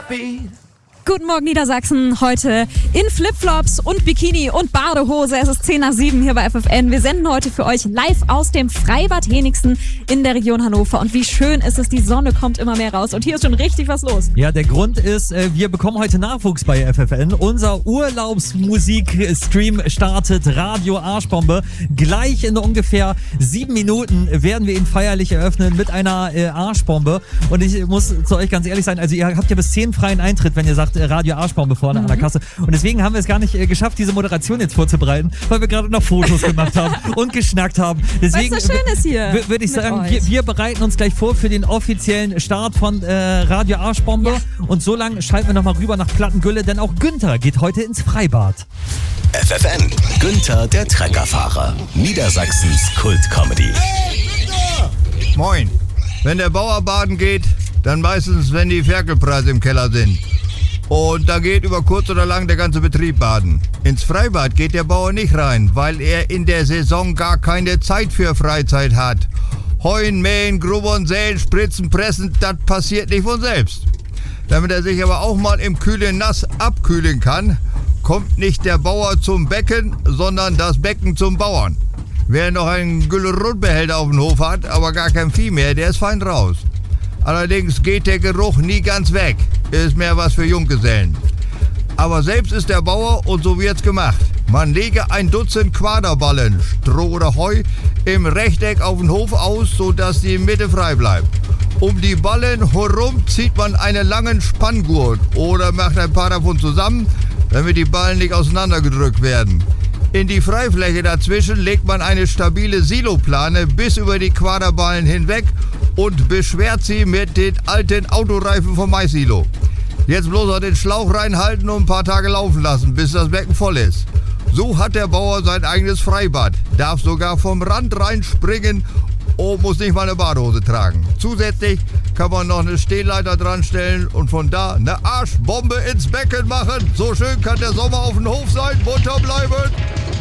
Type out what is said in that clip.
heartbeat. Guten Morgen Niedersachsen, heute in Flipflops und Bikini und Badehose. Es ist 6:10 hier bei FFN. Wir senden heute für euch live aus dem Freibad Henigsen in der Region Hannover. Und wie schön ist es, die Sonne kommt immer mehr raus und hier ist schon richtig was los. Ja, der Grund ist, wir bekommen heute Nachwuchs bei FFN. Unser Urlaubsmusik-Stream startet, Radio Arschbombe. Gleich in ungefähr 7 Minuten werden wir ihn feierlich eröffnen mit einer Arschbombe. Und ich muss zu euch ganz ehrlich sein, also ihr habt ja bis 10 freien Eintritt, wenn ihr sagt, Radio Arschbombe vorne an der Kasse. Und deswegen haben wir es gar nicht geschafft, diese Moderation jetzt vorzubereiten, weil wir gerade noch Fotos gemacht haben und geschnackt haben. Deswegen was so schön ist hier würde ich sagen, wir bereiten uns gleich vor für den offiziellen Start von Radio Arschbombe. Ja. Und so lange schalten wir nochmal rüber nach Plattengülle, denn auch Günther geht heute ins Freibad. FFN, Günther der Treckerfahrer, Niedersachsens Kult-Comedy. Hey, Günther! Moin. Wenn der Bauer baden geht, dann meistens, wenn die Ferkelpreise im Keller sind. Und da geht über kurz oder lang der ganze Betrieb baden. Ins Freibad geht der Bauer nicht rein, weil er in der Saison gar keine Zeit für Freizeit hat. Heuen, mähen, grubbern, säen, spritzen, pressen, das passiert nicht von selbst. Damit er sich aber auch mal im kühlen Nass abkühlen kann, kommt nicht der Bauer zum Becken, sondern das Becken zum Bauern. Wer noch einen Güllerundbehälter auf dem Hof hat, aber gar kein Vieh mehr, der ist fein raus. Allerdings geht der Geruch nie ganz weg. Ist mehr was für Junggesellen. Aber selbst ist der Bauer und so wird's gemacht. Man lege 1 Dutzend Quaderballen, Stroh oder Heu, im Rechteck auf den Hof aus, sodass die Mitte frei bleibt. Um die Ballen herum zieht man einen langen Spanngurt oder macht ein paar davon zusammen, damit die Ballen nicht auseinandergedrückt werden. In die Freifläche dazwischen legt man eine stabile Siloplane bis über die Quaderballen hinweg und beschwert sie mit den alten Autoreifen vom Maissilo. Jetzt bloß noch den Schlauch reinhalten und ein paar Tage laufen lassen, bis das Becken voll ist. So hat der Bauer sein eigenes Freibad, darf sogar vom Rand reinspringen und muss nicht mal eine Badehose tragen. Zusätzlich kann man noch eine Stehleiter dran stellen und von da eine Arschbombe ins Becken machen. So schön kann der Sommer auf dem Hof sein. Munter bleiben!